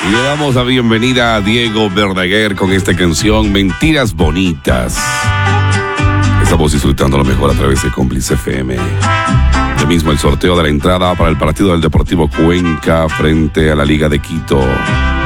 Y le damos la bienvenida a Diego Verdaguer con esta canción Mentiras Bonitas. Estamos disfrutando lo mejor a través de Cómplice FM. Lo mismo el sorteo de la entrada para el partido del Deportivo Cuenca frente a la Liga de Quito.